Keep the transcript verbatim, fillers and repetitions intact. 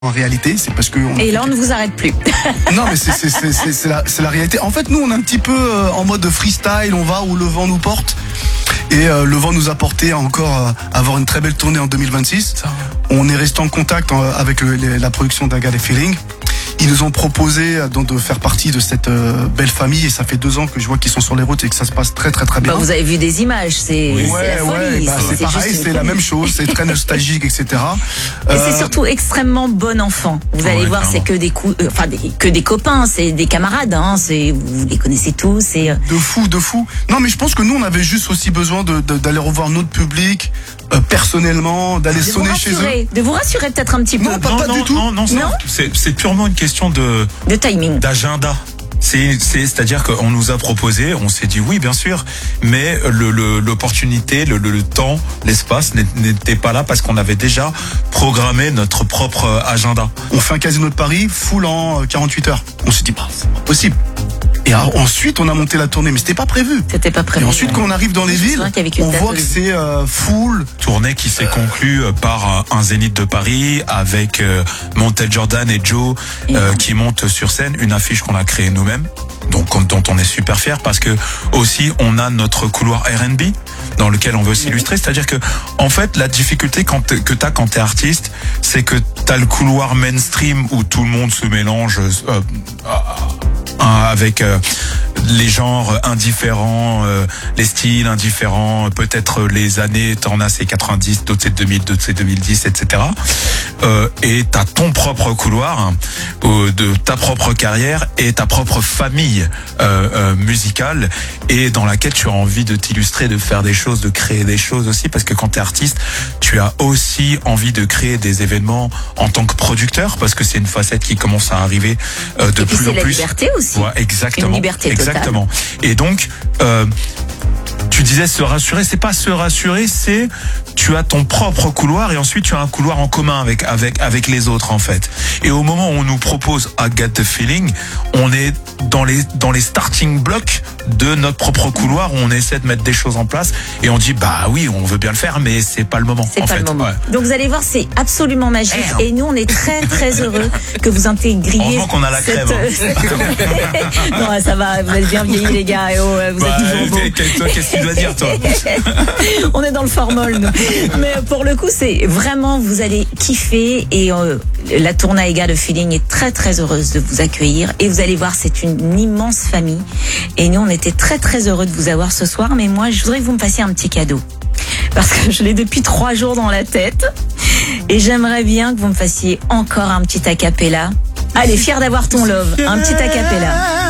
En réalité, c'est parce que... On... Et là, on ne vous arrête plus. Non, mais c'est, c'est, c'est, c'est, c'est, la, c'est la réalité. En fait, nous, on est un petit peu euh, en mode freestyle, on va où le vent nous porte. Et euh, le vent nous a porté encore euh, avoir une très belle tournée en deux mille vingt-six. Ça. On est resté en contact euh, avec le, les, la production d'I Got a Feeling. Ils nous ont proposé euh, donc, de faire partie de cette euh, belle famille et ça fait deux ans que je vois qu'ils sont sur les routes et que ça se passe très très très bien. Bah, vous avez vu des images, c'est, oui. c'est ouais, la folie. Ouais, bah, c'est, c'est pareil, c'est la même chose, c'est très nostalgique, et cetera. Et euh... c'est surtout extrêmement bon enfant. Vous allez ouais, voir, clairement. C'est que des coups, euh, enfin des, que des copains, c'est des camarades, hein, c'est vous les connaissez tous. Et... De fou, de fou. Non, mais je pense que nous, on avait juste aussi besoin de, de, d'aller revoir notre public. Euh, personnellement, d'aller de sonner chez eux. De vous rassurer peut-être un petit peu. Non, pas, non, pas non, du tout. Non, non, non. C'est, c'est purement une question de, de timing, d'agenda. C'est, c'est, c'est-à-dire qu'on nous a proposé, on s'est dit oui, bien sûr, mais le, le, l'opportunité, le, le, le temps, l'espace n'était pas là parce qu'on avait déjà programmé notre propre agenda. On fait un Casino de Paris full en quarante-huit heures. On s'est dit, bah, c'est pas possible. Et alors, ensuite, on a monté la tournée, mais c'était pas prévu. C'était pas prévu. Et ensuite, quand on arrive dans les villes, on voit que c'est euh, full. Tournée qui s'est conclue par un Zénith de Paris avec euh, Montel Jordan et Joe euh, qui montent sur scène, une affiche qu'on a créée nous-mêmes. Donc, dont on est super fiers parce que aussi on a notre couloir R and B dans lequel on veut s'illustrer. C'est-à-dire que en fait la difficulté quand que t'as quand t'es artiste, c'est que t'as le couloir mainstream où tout le monde se mélange euh, avec euh, les genres indifférents, euh, les styles indifférents, peut-être les années, t'en as c'est quatre-vingt-dix, d'autres c'est deux mille, d'autres c'est deux mille dix, et cetera. Euh, et t'as ton propre couloir euh, de ta propre carrière et ta propre famille euh, euh, musicale et dans laquelle tu as envie de t'illustrer, de faire des choses, de créer des choses aussi, parce que quand t'es artiste, tu as aussi envie de créer des événements en tant que producteur, parce que c'est une facette qui commence à arriver euh, de et puis plus c'est en la plus. Liberté aussi. Ouais, exactement. Une liberté totale. Exactement. Et donc, euh, tu disais se rassurer, c'est pas se rassurer, c'est tu as ton propre couloir et ensuite tu as un couloir en commun avec avec avec les autres en fait. Et au moment où on nous propose I Got a Feeling, on est dans les dans les starting blocks de notre propre couloir où on essaie de mettre des choses en place et on dit bah oui, on veut bien le faire mais c'est pas le moment. C'est en pas fait. le moment. Ouais. Donc vous allez voir, c'est absolument magique hey, et nous on est très très heureux que vous intégriez. Heureusement qu'on a la cette... crème. Hein. Non, ça va, vous êtes bien vieillis les gars et oh, vous bah, êtes toujours beaux. Qu'est-ce que tu dois dire toi? On est dans le formol nous. Mais pour le coup, c'est vraiment, vous allez kiffer et euh, la tournée I Got a Feeling est très très heureuse de vous accueillir et vous allez voir, c'est une immense famille et nous on était très très heureux de vous avoir ce soir. Mais moi je voudrais que vous me fassiez un petit cadeau parce que je l'ai depuis trois jours dans la tête et j'aimerais bien que vous me fassiez encore un petit a cappella. Allez, fier d'avoir ton love, un petit a cappella.